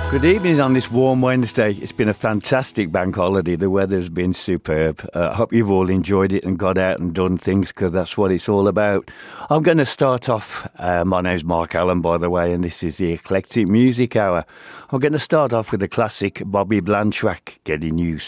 Good evening on this warm Wednesday. It's been a fantastic bank holiday. The weather's been superb. I hope you've all enjoyed it and got out and done things, because that's what it's all about. I'm going to start off. My name's Mark Allen, by the way, and this is the Eclectic Music Hour. I'm going to start off with a classic Bobby Bland track, Getting Used.